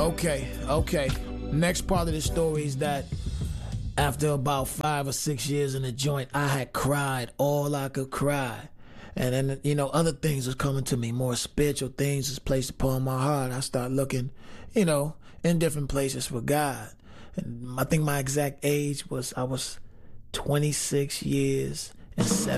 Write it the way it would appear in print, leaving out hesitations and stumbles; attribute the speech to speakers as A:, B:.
A: Okay. Next part of the story is that after about 5 or 6 years in the joint, I had cried all I could cry. And then, other things was coming to me, more spiritual things was placed upon my heart. I started looking, in different places for God. And I think my exact age I was 26 years and 7